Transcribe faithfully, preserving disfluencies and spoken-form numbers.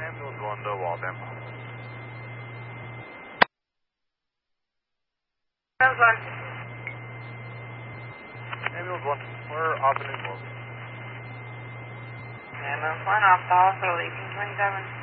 Ambulance one to Waltham. Ambulance one. Ambulance one, we're off in New York. Ambulance one, off the hospital, eighteen twenty-seven.